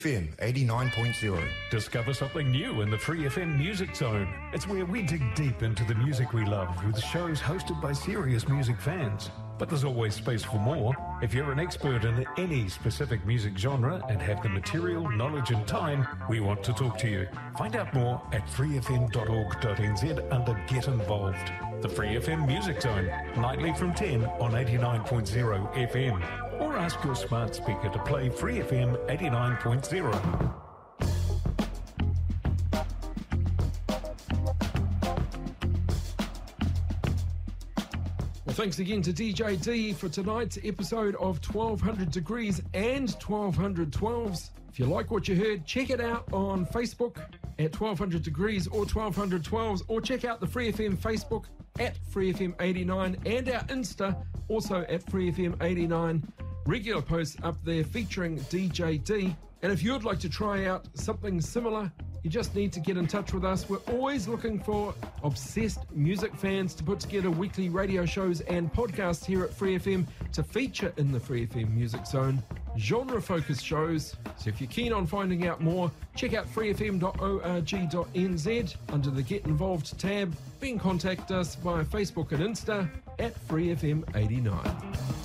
FM 89.0. Discover something new in the Free FM Music Zone. It's where we dig deep into the music we love with shows hosted by serious music fans. But there's always space for more. If you're an expert in any specific music genre and have the material, knowledge and time, we want to talk to you. Find out more at freefm.org.nz under Get Involved. The Free FM Music Zone, nightly from 10 on 89.0 FM. Or ask your smart speaker to play Free FM 89.0. Well, thanks again to DJ D for tonight's episode of 1200 Degrees and 1200 12s. If you like what you heard, check it out on Facebook at 1200 Degrees or 1200 12s, or check out the Free FM Facebook at Free FM 89 and our Insta also at Free FM 89. Regular posts up there featuring DJ D. And if you'd like to try out something similar, you just need to get in touch with us. We're always looking for obsessed music fans to put together weekly radio shows and podcasts here at Free FM to feature in the Free FM Music Zone. Genre-focused shows. So if you're keen on finding out more, check out freefm.org.nz under the Get Involved tab. Then contact us via Facebook and Insta at Free FM 89.